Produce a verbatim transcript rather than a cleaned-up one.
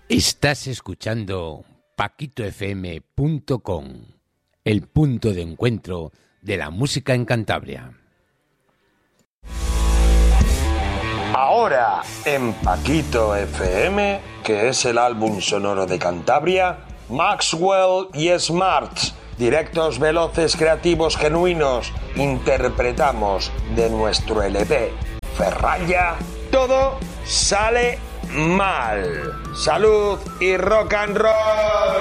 Estás escuchando Paquito F M punto com, el punto de encuentro de la música en Cantabria. Ahora en Paquito F M, que es el álbum sonoro de Cantabria, Maxwell y Smarts, directos, veloces, creativos, genuinos, interpretamos de nuestro L P Ferralla, todo sale mal. Salud y rock and roll.